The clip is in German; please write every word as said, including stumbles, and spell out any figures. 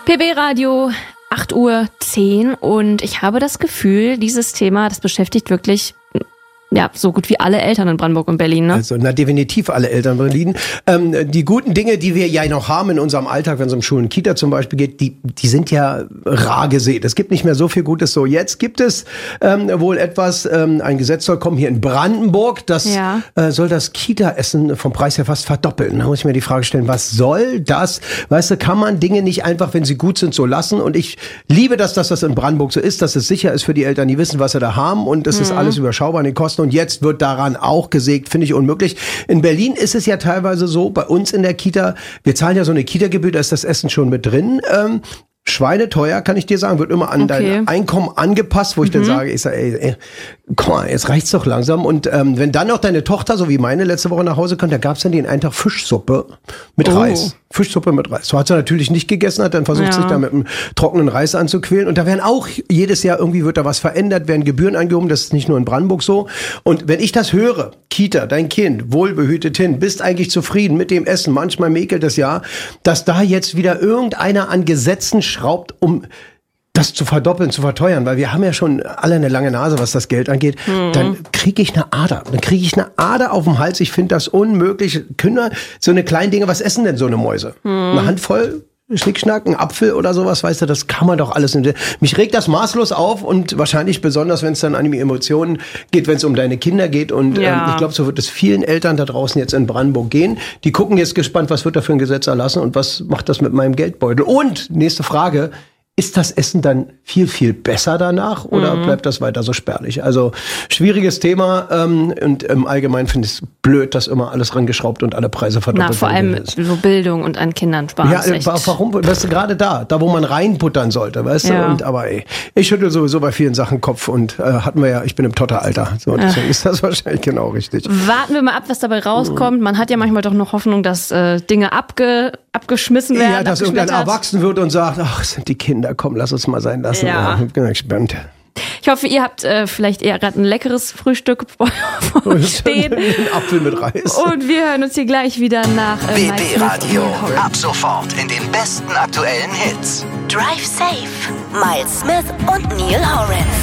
P B Radio, acht Uhr zehn und ich habe das Gefühl, dieses Thema, das beschäftigt wirklich ja, so gut wie alle Eltern in Brandenburg und Berlin, ne? Also, na, definitiv alle Eltern in Berlin. Ähm, die guten Dinge, die wir ja noch haben in unserem Alltag, wenn es um Schulen und Kita zum Beispiel geht, die, die sind ja rar gesät. Es gibt nicht mehr so viel Gutes. So, jetzt gibt es ähm, wohl etwas, ähm, ein Gesetz soll kommen hier in Brandenburg, das ja. äh, soll das Kita-Essen vom Preis her fast verdoppeln. Da muss ich mir die Frage stellen, was soll das? Weißt du, kann man Dinge nicht einfach, wenn sie gut sind, so lassen? Und ich liebe das, dass das in Brandenburg so ist, dass es sicher ist für die Eltern, die wissen, was sie da haben und es mhm. ist alles überschaubar in den Kosten. Und jetzt wird daran auch gesägt, finde ich unmöglich. In Berlin ist es ja teilweise so, bei uns in der Kita, wir zahlen ja so eine Kita-Gebühr, da ist das Essen schon mit drin. Ähm, Schweineteuer, kann ich dir sagen, wird immer an okay. dein Einkommen angepasst, wo ich mhm. dann sage, ich sage, ey, ey, komm mal, jetzt reicht's doch langsam. Und ähm, wenn dann noch deine Tochter, so wie meine, letzte Woche nach Hause kommt, da gab's dann den einen Tag Fischsuppe mit oh. Reis. Fischsuppe mit Reis. So hat sie natürlich nicht gegessen, hat dann versucht, ja. sich da mit einem trockenen Reis anzuquälen. Und da werden auch jedes Jahr irgendwie wird da was verändert, werden Gebühren angehoben. Das ist nicht nur in Brandenburg so. Und wenn ich das höre, Kita, dein Kind, wohlbehütet hin, bist eigentlich zufrieden mit dem Essen, manchmal mäkelt es ja, dass da jetzt wieder irgendeiner an Gesetzen schraubt, um das zu verdoppeln, zu verteuern, weil wir haben ja schon alle eine lange Nase, was das Geld angeht, mhm. dann kriege ich eine Ader. Dann kriege ich eine Ader auf dem Hals. Ich finde das unmöglich. Kinder, so eine kleinen Dinge, was essen denn so eine Mäuse? Mhm. Eine Handvoll Schnickschnack, ein Apfel oder sowas, weißt du, das kann man doch alles. Mich regt das maßlos auf und wahrscheinlich besonders, wenn es dann an die Emotionen geht, wenn es um deine Kinder geht. Und ja. ähm, ich glaube, so wird es vielen Eltern da draußen jetzt in Brandenburg gehen. Die gucken jetzt gespannt, was wird da für ein Gesetz erlassen und was macht das mit meinem Geldbeutel? Und, nächste Frage, ist das Essen dann viel, viel besser danach oder mhm. bleibt das weiter so spärlich? Also schwieriges Thema ähm, und im Allgemeinen finde ich es blöd, dass immer alles rangeschraubt und alle Preise verdoppelt werden. Na, vor allem mit so Bildung und an Kindern sparen. Ja, äh, warum? Weißt du, gerade da, da wo man reinbuttern sollte, weißt ja. du? Und aber ey, ich schüttel sowieso bei vielen Sachen Kopf und äh, hatten wir ja, ich bin im Totter-Alter. So, deswegen Ach. ist das wahrscheinlich genau richtig. Warten wir mal ab, was dabei rauskommt. Mhm. Man hat ja manchmal doch noch Hoffnung, dass äh, Dinge abge, abgeschmissen werden. Ja, dass irgendein erwachsen wird und sagt, ach, es sind die Kinder, komm, lass uns mal sein lassen. Ja. Ich bin gespannt. Ich hoffe, ihr habt äh, vielleicht eher gerade ein leckeres Frühstück vor euch stehen. Ein Apfel mit Reis. Und wir hören uns hier gleich wieder nach äh, B B Radio. Ab sofort in den besten aktuellen Hits. Drive Safe. Miles Smith und Neil Horan.